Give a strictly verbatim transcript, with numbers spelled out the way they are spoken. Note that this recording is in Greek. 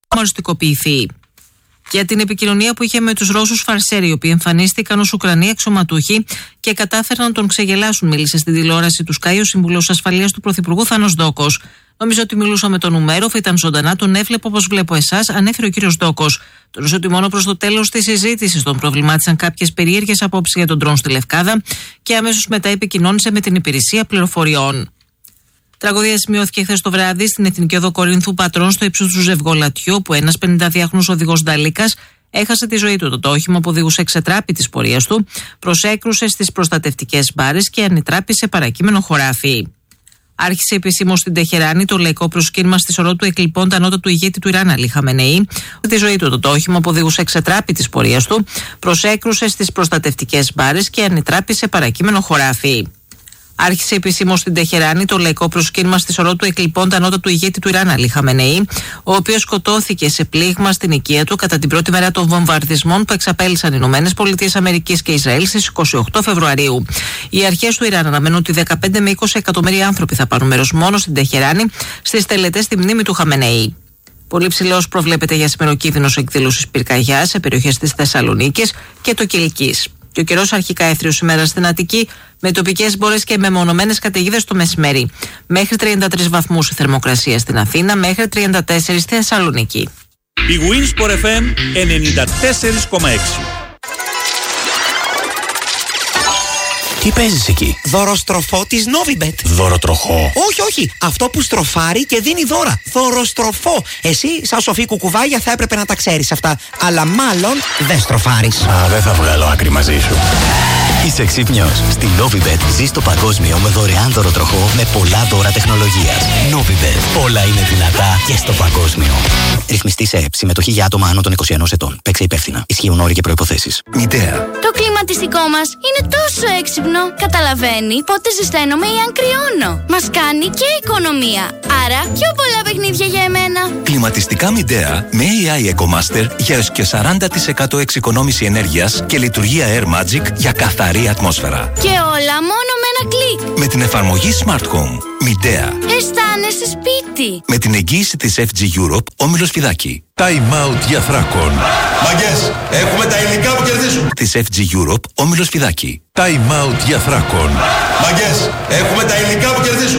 οριστικοποιηθεί. Για την επικοινωνία που είχε με τους Ρώσους φαρσέροι, οι οποίοι εμφανίστηκαν ως Ουκρανοί αξιωματούχοι και κατάφεραν να τον ξεγελάσουν, μίλησε στην τηλεόραση του Sky ο Σύμβουλος Ασφαλείας του Πρωθυπουργού Θάνος Δόκος. Νομίζω ότι μιλούσα με τον Ουμέροφ, ήταν ζωντανά, τον έβλεπω όπως βλέπω εσάς, ανέφερε ο κύριος Δόκος. Τονίζω ότι μόνο προς το τέλος της συζήτησης τον προβλημάτισαν κάποιες περίεργες απόψεις για τον ντρόν στη Λευκάδα και αμέσως μετά επικοινώνησε με την υπηρεσία πληροφοριών. Τραγωδία σημειώθηκε χθες το βράδυ στην Εθνική Οδό Κορίνθου Πατρών στο ύψος του Ζευγολατιού, όπου ένας πενηνταδυάχρονος οδηγός Νταλίκας έχασε τη ζωή του. Το όχημα που οδηγούσε εξετράπη της πορείας του, προσέκρουσε στις προστατευτικές μπάρες και ανιτράπησε παρακείμενο χωράφι. Άρχισε επισήμως στην Τεχεράνη το λαϊκό προσκύνημα στη σωρό του εκλειπών ανώτατου ηγέτη του Ιράν, Αλή Χαμενεή. Τη ζωή του, το όχημα που οδηγούσε εξετράπη της πορείας του, προσέκρουσε στις προστατευτικές μπάρες και ανιτράπησε παρακείμενο χωράφι. Άρχισε επισήμως στην Τεχεράνη το λαϊκό προσκύνημα στη σωρό του εκλειπών ανώτατου ηγέτη του Ιράν, Αλή Χαμενεή, ο οποίος σκοτώθηκε σε πλήγμα στην οικία του κατά την πρώτη μέρα των βομβαρδισμών που εξαπέλυσαν οι Ηνωμένες Πολιτείες Αμερικής και Ισραήλ στις είκοσι οκτώ Φεβρουαρίου. Οι αρχές του Ιράν αναμένουν ότι δεκαπέντε με είκοσι εκατομμύρια άνθρωποι θα πάρουν μέρος μόνο στην Τεχεράνη στις τελετές στη μνήμη του Χαμενεή. Πολύ ψηλός προβλέπεται για σήμερα ο κίνδυνος εκδήλωσης πυρκαγιάς σε περιοχές της Θεσσαλονίκης και το Κιλκής. Και ο καιρός αρχικά έθριος σήμερα στην Αττική, με τοπικές μπόρες και μεμονωμένες καταιγίδες το μεσημέρι. Μέχρι τριάντα τρεις βαθμούς η θερμοκρασία στην Αθήνα, μέχρι τριάντα τέσσερα στη Θεσσαλονίκη. Η Winsport εφ εμ ενενήντα τέσσερα κόμμα έξι. Τι παίζεις εκεί? Δωροστροφό της Novibet. Δωροτροχό? Όχι, όχι. Αυτό που στροφάρει και δίνει δώρα. Δωροστροφό. Εσύ, σαν σοφή κουκουβάγια, θα έπρεπε να τα ξέρεις αυτά. Αλλά μάλλον δεν στροφάρεις. Α, δεν θα βγάλω άκρη μαζί σου. Είσαι ξύπνιος. Στη Novibet ζεις το παγκόσμιο με δωρεάν δωροτροχό με πολλά δώρα τεχνολογίας. Novibet. Όλα είναι δυνατά και στο παγκόσμιο. Ρυθμιστή σε ΕΠ. Συμμετοχή για άτομα άνω των είκοσι ενός ετών. Παίξε υπεύθυνα. Ισχύουν όροι και προϋποθέσεις. Μητέα. Το κλιματιστικό μας είναι τόσο έξυπνο. Καταλαβαίνει πότε ζεσταίνομαι ή αν κρυώνω. Μας κάνει και οικονομία. Άρα πιο πολλά παιχνίδια για εμένα. Κλιματιστικά Μητέα με έι άι EcoMaster για έως και σαράντα τοις εκατό εξοικονόμηση ενέργειας και λειτουργία Air Magic για καθαρή ατμόσφαιρα. Και όλα μόνο με ένα κλικ. Με την εφαρμογή Smart Home. Μητέα. Αισθάνεσαι σπίτι. Με την εγγύηση της εφ τζι Europe, Όμιλος Φιδάκη. Time out για θράκων. Μαγκές, έχουμε τα υλικά που κερδίζουν. Της εφ τζι Europe, Όμιλος Φιδάκη. Time out για θράκων. Μαγκές, έχουμε τα υλικά που κερδίζουν.